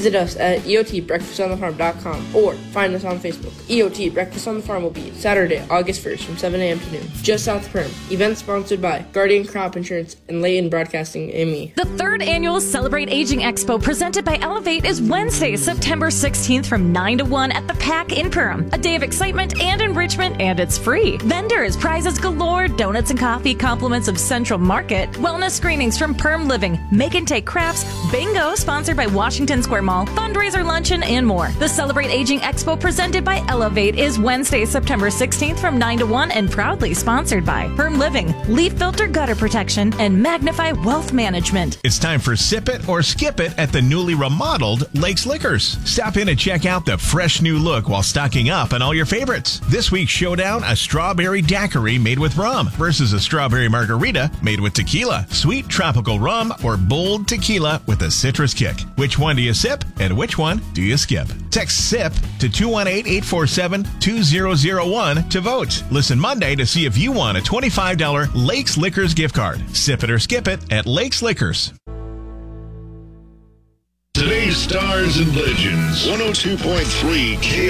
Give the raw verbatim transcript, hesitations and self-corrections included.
Visit us at E O T breakfast on the farm dot com or find us on Facebook. E O T Breakfast on the Farm will be Saturday, August first from seven a.m. to noon, just south of Perm. Event sponsored by Guardian Crop Insurance and Layton Broadcasting A M E. The third annual Celebrate Aging Expo presented by Elevate is Wednesday, September sixteenth from nine to one at the Pack in Perham. A day of excitement and enrichment, and it's free. Vendors, prizes galore, donuts and coffee, compliments of Central Market, wellness screenings from Perm Living, Make and Take Crafts, bingo sponsored by Washington Square Mall, fundraiser luncheon, and more. The Celebrate Aging Expo presented by Elevate is Wednesday, September sixteenth from nine to one and proudly sponsored by Perm Living, Leaf Filter Gutter Protection, and Magnify Wealth Management. It's time for Sip It or Skip It at the newly remodeled Lakes Liquors. Stop in and check out the fresh new look while stocking up on all your favorites. This week's showdown, a strawberry daiquiri made with rum versus a strawberry margarita made with tequila, sweet tropical rum, or bold tequila with a citrus kick. Which one do you sip and which one do you skip? Text SIP to two one eight, eight four seven, two zero zero one to vote. Listen Monday to see if you won a twenty-five dollars Lakes Liquors gift card. Sip it or skip it at Lakes Liquors. Today's Stars and Legends, one oh two point three K